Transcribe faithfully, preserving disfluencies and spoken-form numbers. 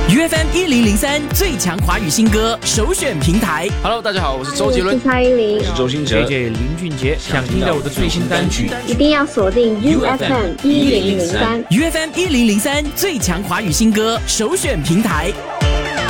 U F M 一零零三最强华语新歌首选平台。 Hello， 大家好，我是周杰伦， 我是蔡依林， 我是周星哲 ，J J 林俊杰。想听到我的最新单曲， 一定要锁定 U F M 一零零三 U F M 一零零三最强华语新歌首选平台。